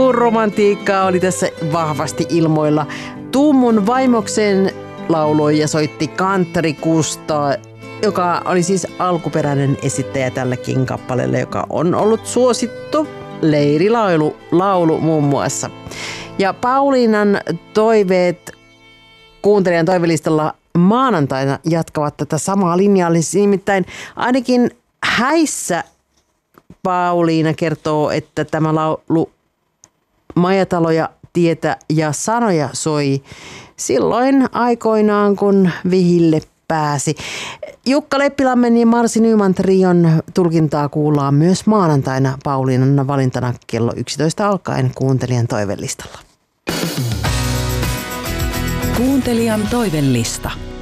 romantiikkaa oli tässä vahvasti ilmoilla. Tuumun vaimoksen lauloi ja soitti Kanttori Kustaa, joka oli siis alkuperäinen esittäjä tällekin kappaleelle, joka on ollut suosittu leirilaulu muun muassa. Ja Pauliinan toiveet kuuntelijan toivelistalla maanantaina jatkavat tätä samaa linjaa. Nimittäin ainakin häissä Pauliina kertoo, että tämä laulu Majataloja, tietä ja sanoja soi silloin aikoinaan, kun vihille pääsi. Jukka Leppilammen ja Marsi Nyman trion tulkintaa kuullaan myös maanantaina Pauliinan valintana kello 11 alkaen kuuntelijan toivelistalla. Kuuntelijan toivelista.